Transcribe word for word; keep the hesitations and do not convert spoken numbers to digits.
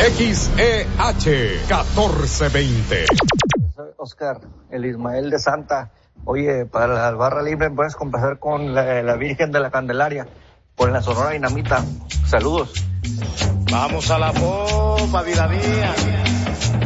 X E H catorce veinte. Soy Oscar, el Ismael de Santa. Oye, para la barra libre puedes complacer con la, la Virgen de la Candelaria, con la Sonora Dinamita. Saludos. Vamos a la popa, vida mía.